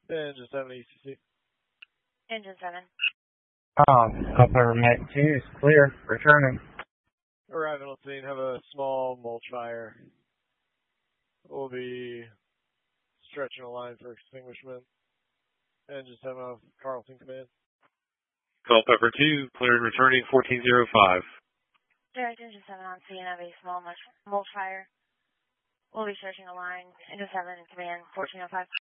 Engine 7 ECC. Engine 7. Upper Met 2 is clear. Returning. Arriving on scene, have a small mulch fire. We'll be stretching a line for extinguishment. Engine 7 off Carlton Command. Culpeper 2, cleared returning 1405. Direct Engine 7 on scene of a small mulch fire. We'll be searching a line. Engine 7 Command 1405.